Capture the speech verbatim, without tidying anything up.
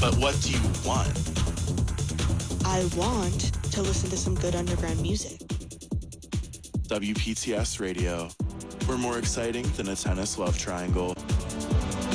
But what do you want? I want to listen to some good underground music. W P T S Radio. We're more exciting than a tennis love triangle.